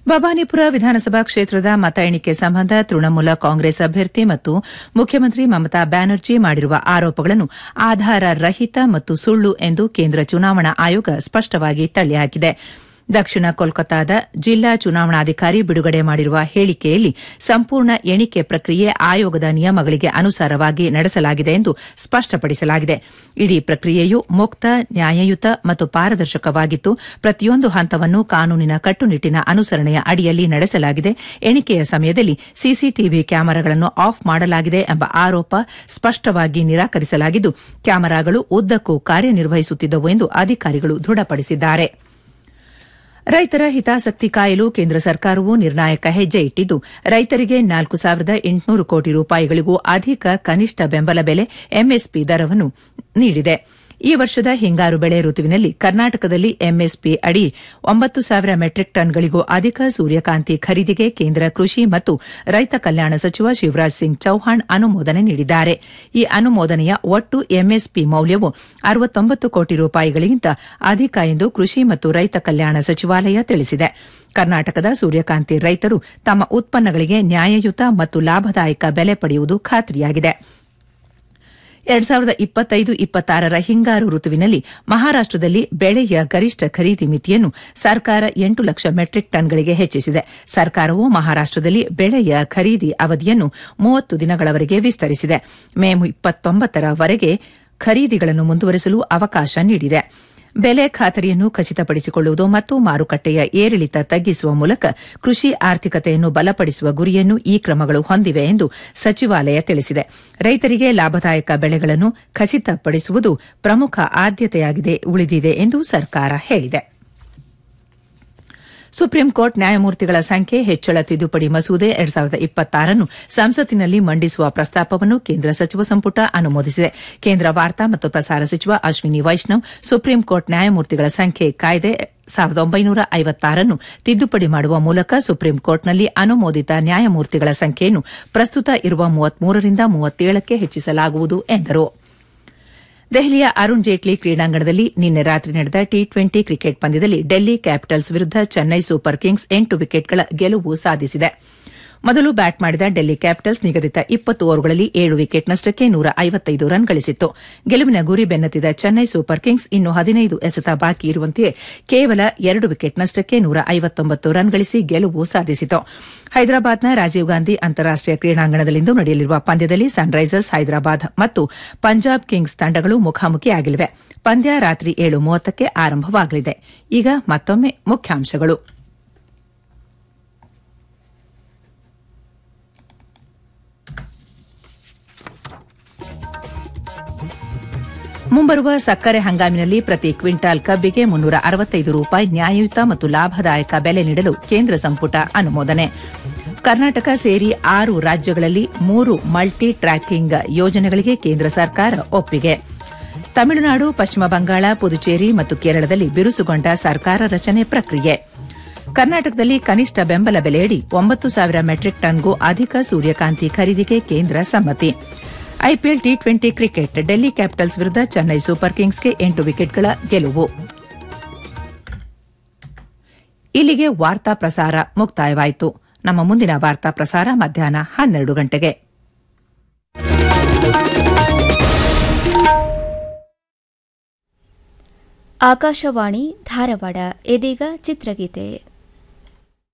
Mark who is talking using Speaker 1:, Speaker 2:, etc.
Speaker 1: ಬಬಾನಿಪುರ ವಿಧಾನಸಭಾ ಕ್ಷೇತ್ರದ ಮತ ಎಣಿಕೆ ಸಂಬಂಧ ತೃಣಮೂಲ ಕಾಂಗ್ರೆಸ್ ಅಭ್ಯರ್ಥಿ ಮತ್ತು ಮುಖ್ಯಮಂತ್ರಿ ಮಮತಾ ಬ್ಯಾನರ್ಜಿ ಮಾಡಿರುವ ಆರೋಪಗಳನ್ನು ಆಧಾರ ರಹಿತ ಮತ್ತು ಸುಳ್ಳು ಎಂದು ಕೇಂದ್ರ ಚುನಾವಣಾ ಆಯೋಗ ಸ್ಪಷ್ಟವಾಗಿ ತಳ್ಳಿಹಾಕಿದೆ. ದಕ್ಷಿಣ ಕೋಲ್ಕತಾದ ಜಿಲ್ಲಾ ಚುನಾವಣಾಧಿಕಾರಿ ಬಿಡುಗಡೆ ಮಾಡಿರುವ ಹೇಳಿಕೆಯಲ್ಲಿ ಸಂಪೂರ್ಣ ಎಣಿಕೆ ಪ್ರಕ್ರಿಯೆ ಆಯೋಗದ ನಿಯಮಗಳಿಗೆ ಅನುಸಾರವಾಗಿ ನಡೆಸಲಾಗಿದೆ ಎಂದು ಸ್ಪಷ್ಟಪಡಿಸಲಾಗಿದೆ. ಇಡೀ ಪ್ರಕ್ರಿಯೆಯು ಮುಕ್ತ, ನ್ಯಾಯಯುತ ಮತ್ತು ಪಾರದರ್ಶಕವಾಗಿತ್ತು. ಪ್ರತಿಯೊಂದು ಹಂತವನ್ನು ಕಾನೂನಿನ ಕಟ್ಟುನಿಟ್ಟಿನ ಅನುಸರಣೆಯ ಅಡಿಯಲ್ಲಿ ನಡೆಸಲಾಗಿದೆ. ಎಣಿಕೆಯ ಸಮಯದಲ್ಲಿ ಸಿಸಿಟಿವಿ ಕ್ಯಾಮೆರಾಗಳನ್ನು ಆಫ್ ಮಾಡಲಾಗಿದೆ ಎಂಬ ಆರೋಪ ಸ್ಪಷ್ಟವಾಗಿ ನಿರಾಕರಿಸಲಾಗಿದ್ದು, ಕ್ಯಾಮೆರಾಗಳು ಉದ್ದಕ್ಕೂ ಕಾರ್ಯನಿರ್ವಹಿಸುತ್ತಿದ್ದವು ಎಂದು ಅಧಿಕಾರಿಗಳು ದೃಢಪಡಿಸಿದ್ದಾರೆ. ರೈತರ ಹಿತಾಸಕ್ತಿ ಕಾಯಲು ಕೇಂದ್ರ ಸರ್ಕಾರವು ನಿರ್ಣಾಯಕ ಹೆಜ್ಜೆ ಇಟ್ಟಿದ್ದು, ರೈತರಿಗೆ 4,800 ಕೋಟಿ ರೂಪಾಯಿಗಳಿಗೂ ಅಧಿಕ ಕನಿಷ್ಠ ಬೆಂಬಲ ಬೆಲೆ ಎಂಎಸ್ಪಿ ದರವನ್ನು ನೀಡಿದೆ. ಈ ವರ್ಷದ ಹಿಂಗಾರು ಬೆಳೆ ಋತುವಿನಲ್ಲಿ ಕರ್ನಾಟಕದಲ್ಲಿ ಎಂಎಸ್ಪಿ ಅಡಿ 9,000 ಮೆಟ್ರಿಕ್ ಟನ್ಗಳಿಗೂ ಅಧಿಕ ಸೂರ್ಯಕಾಂತಿ ಖರೀದಿಗೆ ಕೇಂದ್ರ ಕೃಷಿ ಮತ್ತು ರೈತ ಕಲ್ಯಾಣ ಸಚಿವ ಶಿವರಾಜ್ ಸಿಂಗ್ ಚೌಹಾಣ್ ಅನುಮೋದನೆ ನೀಡಿದ್ದಾರೆ. ಈ ಅನುಮೋದನೆಯ ಒಟ್ಟು ಎಂಎಸ್ಪಿ ಮೌಲ್ಯವು 69 ಕೋಟಿ ರೂಪಾಯಿಗಳಿಗಿಂತ ಅಧಿಕ ಎಂದು ಕೃಷಿ ಮತ್ತು ರೈತ ಕಲ್ಯಾಣ ಸಚಿವಾಲಯ ತಿಳಿಸಿದೆ. ಕರ್ನಾಟಕದ ಸೂರ್ಯಕಾಂತಿ ರೈತರು ತಮ್ಮ ಉತ್ಪನ್ನಗಳಿಗೆ ನ್ಯಾಯಯುತ ಮತ್ತು ಲಾಭದಾಯಕ ಬೆಲೆ ಪಡೆಯುವುದು ಖಾತ್ರಿಯಾಗಿದೆ. 2025-26ರ ಹಿಂಗಾರು ಋತುವಿನಲ್ಲಿ ಮಹಾರಾಷ್ಟದಲ್ಲಿ ಬೆಳೆಯ ಗರಿಷ್ಠ ಖರೀದಿ ಮಿತಿಯನ್ನು ಸರ್ಕಾರ 8 ಲಕ್ಷ ಮೆಟ್ರಿಕ್ ಟನ್ಗಳಿಗೆ ಹೆಚ್ಚಿಸಿದೆ. ಸರ್ಕಾರವು ಮಹಾರಾಷ್ಟದಲ್ಲಿ ಬೆಳೆಯ ಖರೀದಿ ಅವಧಿಯನ್ನು 30 ದಿನಗಳವರೆಗೆ ವಿಸ್ತರಿಸಿದೆ. ಮೇ 29ರವರೆಗೆ ಖರೀದಿಗಳನ್ನು ಮುಂದುವರೆಸಲು ಅವಕಾಶ ನೀಡಿದೆ. ಬೆಲೆ ಖಾತರಿಯನ್ನು ಖಚಿತಪಡಿಸಿಕೊಳ್ಳುವುದು ಮತ್ತು ಮಾರುಕಟ್ಟೆಯ ಏರಿಳಿತ ತಗ್ಗಿಸುವ ಮೂಲಕ ಕೃಷಿ ಆರ್ಥಿಕತೆಯನ್ನು ಬಲಪಡಿಸುವ ಗುರಿಯನ್ನು ಈ ಕ್ರಮಗಳು ಹೊಂದಿವೆ ಎಂದು ಸಚಿವಾಲಯ ತಿಳಿಸಿದೆ. ರೈತರಿಗೆ ಲಾಭದಾಯಕ ಬೆಳೆಗಳನ್ನು ಖಚಿತಪಡಿಸುವುದು ಪ್ರಮುಖ ಆದ್ಯತೆಯಾಗಿದೆ ಉಳಿದಿದೆ ಎಂದು ಸರ್ಕಾರ ಹೇಳಿದೆ. ಸುಪ್ರೀಂ ಕೋರ್ಟ್ ನ್ಯಾಯಮೂರ್ತಿಗಳ ಸಂಖ್ಯೆ ಹೆಚ್ಚಳ ತಿದ್ದುಪಡಿ ಮಸೂದೆ 2026 ಸಂಸತ್ತಿನಲ್ಲಿ ಮಂಡಿಸುವ ಪ್ರಸ್ತಾಪವನ್ನು ಕೇಂದ್ರ ಸಚಿವ ಸಂಪುಟ ಅನುಮೋದಿಸಿದೆ. ಕೇಂದ್ರ ವಾರ್ತಾ ಮತ್ತು ಪ್ರಸಾರ ಸಚಿವ ಅಶ್ವಿನಿ ವೈಷ್ಣವ್ ಸುಪ್ರೀಂ ಕೋರ್ಟ್ ನ್ಯಾಯಮೂರ್ತಿಗಳ ಸಂಖ್ಯೆ ಕಾಯ್ದೆ 1956 ತಿದ್ದುಪಡಿ ಮಾಡುವ ಮೂಲಕ ಸುಪ್ರೀಂ ಕೋರ್ಟ್ನಲ್ಲಿ ಅನುಮೋದಿತ ನ್ಯಾಯಮೂರ್ತಿಗಳ ಸಂಖ್ಯೆಯನ್ನು ಪ್ರಸ್ತುತ ಇರುವ 33ರಿಂದ 37ಕ್ಕೆ ಹೆಚ್ಚಿಸಲಾಗುವುದು ಎಂದರು. ದೆಹಲಿಯ ಅರುಣ್ ಜೇಟ್ಲಿ ಕ್ರೀಡಾಂಗಣದಲ್ಲಿ ನಿನ್ನೆ ರಾತ್ರಿ ನಡೆದ ಟಿ20 ಕ್ರಿಕೆಟ್ ಪಂದ್ಯದಲ್ಲಿ ಡೆಲ್ಲಿ ಕ್ಯಾಪಿಟಲ್ಸ್ ವಿರುದ್ಧ ಚೆನ್ನೈ ಸೂಪರ್ ಕಿಂಗ್ಸ್ 8 ವಿಕೆಟ್ಗಳ ಗೆಲುವು ಸಾಧಿಸಿದೆ. ಮೊದಲು ಬ್ಯಾಟ್ ಮಾಡಿದ ಡೆಲ್ಲಿ ಕ್ಯಾಪಿಟಲ್ಸ್ ನಿಗದಿತ 20 ಓವರ್ಗಳಲ್ಲಿ 7 ವಿಕೆಟ್ ನಷ್ಟಕ್ಕೆ 155 ರನ್ ಗಳಿಸಿತ್ತು. ಗೆಲುವಿನ ಗುರಿ ಬೆನ್ನತ್ತಿದ ಚೆನ್ನೈ ಸೂಪರ್ ಕಿಂಗ್ಸ್ ಇನ್ನು 15 ಎಸೆತ ಬಾಕಿ ಇರುವಂತೆಯೇ ಕೇವಲ 2 ವಿಕೆಟ್ ನಷ್ಟಕ್ಕೆ 159 ರನ್ ಗಳಿಸಿ ಗೆಲುವು ಸಾಧಿಸಿತು. ಹೈದರಾಬಾದ್ನ ರಾಜೀವ್ ಗಾಂಧಿ ಅಂತಾರಾಷ್ಟೀಯ ಕ್ರೀಡಾಂಗಣದಲ್ಲಿಂದು ನಡೆಯಲಿರುವ ಪಂದ್ಯದಲ್ಲಿ ಸನ್ರೈಸರ್ಸ್ ಹೈದರಾಬಾದ್ ಮತ್ತು ಪಂಜಾಬ್ ಕಿಂಗ್ಸ್ ತಂಡಗಳು ಮುಖಾಮುಖಿಯಾಗಲಿವೆ. ಪಂದ್ಯ ರಾತ್ರಿ 7:30ಕ್ಕೆ ಆರಂಭವಾಗಲಿದೆ. ಈಗ ಮತ್ತೊಮ್ಮೆ ಮುಖ್ಯಾಂಶಗಳು. ಮುಂಬರುವ ಸಕ್ಕರೆ ಹಂಗಾಮಿನಲ್ಲಿ ಪ್ರತಿ ಕ್ವಿಂಟಾಲ್ ಕಬ್ಬಿಗೆ 365 ರೂಪಾಯಿ ನ್ಯಾಯಯುತ ಮತ್ತು ಲಾಭದಾಯಕ ಬೆಲೆ ನೀಡಲು ಕೇಂದ್ರ ಸಂಪುಟ ಅನುಮೋದನೆ. ಕರ್ನಾಟಕ ಸೇರಿ 6 ರಾಜ್ಯಗಳಲ್ಲಿ 3 ಮಲ್ಟಿ ಟ್ರ್ಯಾಕಿಂಗ್ ಯೋಜನೆಗಳಿಗೆ ಕೇಂದ್ರ ಸರ್ಕಾರ ಒಪ್ಪಿಗೆ. ತಮಿಳುನಾಡು, ಪಶ್ಚಿಮ ಬಂಗಾಳ, ಪುದುಚೇರಿ ಮತ್ತು ಕೇರಳದಲ್ಲಿ ಬಿರುಸುಗೊಂಡ ಸರ್ಕಾರ ರಚನೆ ಪ್ರಕ್ರಿಯೆ. ಕರ್ನಾಟಕದಲ್ಲಿ ಕನಿಷ್ಠ ಬೆಂಬಲ ಬೆಲೆಯಡಿ 9,000 ಮೆಟ್ರಿಕ್ ಟನ್ಗೂ ಅಧಿಕ ಸೂರ್ಯಕಾಂತಿ ಖರೀದಿಗೆ ಕೇಂದ್ರ ಸಮ್ಮತಿ. IPL T20 cricket Delhi capitals ವಿರುದ್ಧ ಚೆನ್ನೈ ಸೂಪರ್ ಕಿಂಗ್ಸ್ಗೆ 8 ವಿಕೆಟ್ಗಳ ಗೆಲುವು. ಇಲ್ಲಿಗೆ ವಾರ್ತಾ ಪ್ರಸಾರ ಮುಕ್ತಾಯವಾಯಿತು. ನಮ್ಮ ಮುಂದಿನ ವಾರ್ತಾ ಪ್ರಸಾರ ಮಧ್ಯಾಹ್ನ 12 ಗಂಟೆಗೆ.
Speaker 2: ಆಕಾಶವಾಣಿ ಧಾರವಾಡ. ಇದೀಗ ಚಿತ್ರಗೀತೆ.